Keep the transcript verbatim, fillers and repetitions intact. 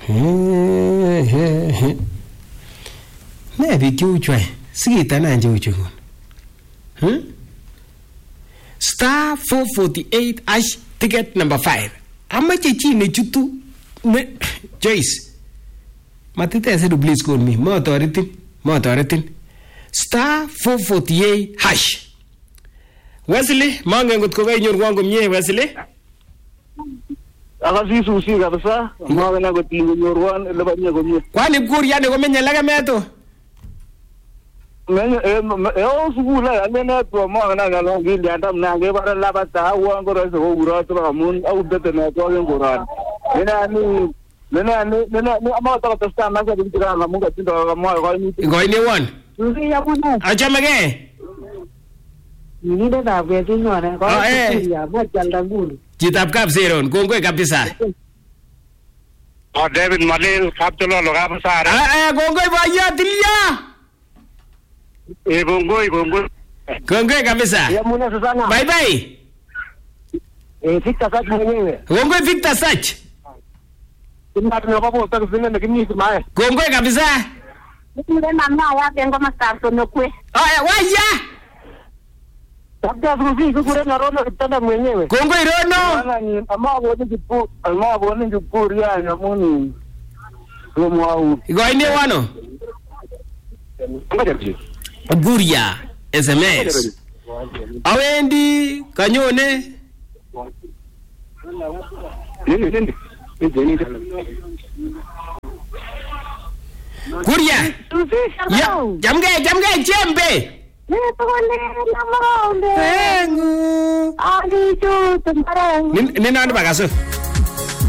Ne biik cheu chu any sikitanan cheu chu hmm? Star four forty-eight hash ticket number five. Amache chi ne chutu ne Joyce matite se du please call me ma authority ma authority star four forty-eight hash. Wesley mange ngot ko gainyor kwangu mie Wesley akasi susi kabisa mange na gotingo nyorwan lebanye gomie kwani kuria ne gomenye laga meto men eh o sugula amena to mange na ngalo ngili andam na nge bara labata awu ngoro so ugura to amun au bete na to ngoro ina ni nena ni nena ni ama to to sta na ga dintira na munga tindo ga mo ga ni go ni one susi ya bunu achama ge ni de da be ti no na ko ya mo chalda bulu Chitap kap zeron kongoi kabisa. Oh David Malil kap tolo lo kap sara. Ah eh kongoi baya tilia. Eh kongoi kongoi. Kongoi kabisa. Ya muna Susana. Bye bye. Eh Victor Sach mwenyewe. Kongoi Victor Sach. Kimna tunapo kwa zingine na kimi simae. Kongoi kabisa. Ndio mama ya bengo masafu nokwe. Ah waya. Tabia zuzi kukure na rono kitanda mwenyewe. Kongoi rono. Ana ni ama woni jipu, ama woni jipu ria na muni. Romo au. Goine wano. Guria S M S. Awendi kanyone. Nini nini? Nini. Guria. Ya, jamge jamge chembe. Engu. Ani tu tembarang. Ni ni nani bagaso?